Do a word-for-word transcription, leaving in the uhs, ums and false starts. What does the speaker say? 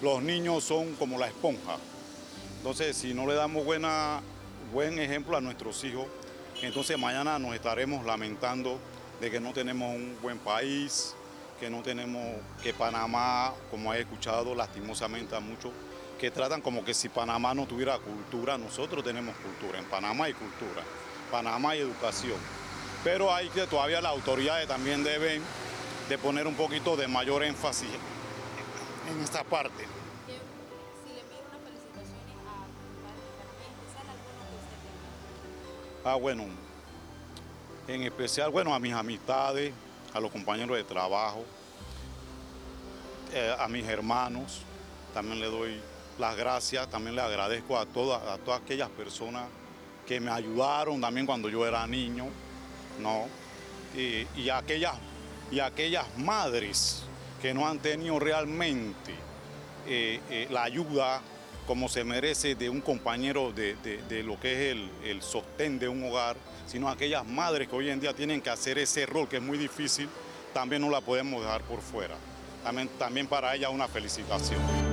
los niños son como la esponja. Entonces, si no le damos buena, buen ejemplo a nuestros hijos, entonces mañana nos estaremos lamentando de que no tenemos un buen país, que no tenemos, que Panamá, como he escuchado lastimosamente a muchos, que tratan como que si Panamá no tuviera cultura. Nosotros tenemos cultura, en Panamá hay cultura, Panamá hay educación, pero hay que todavía las autoridades también deben de poner un poquito de mayor énfasis en esta parte. Si le envío unas felicitaciones a, para mí en especial alguno que usted tenga. Ah, bueno, en especial, bueno, a mis amistades, a los compañeros de trabajo, eh, a mis hermanos, también le doy las gracias, también le agradezco a todas, a todas aquellas personas que me ayudaron también cuando yo era niño, ¿no? Y, y, aquellas, y aquellas madres que no han tenido realmente eh, eh, la ayuda como se merece de un compañero de, de, de lo que es el, el sostén de un hogar, sino aquellas madres que hoy en día tienen que hacer ese rol que es muy difícil, también no la podemos dejar por fuera. También, también para ellas una felicitación.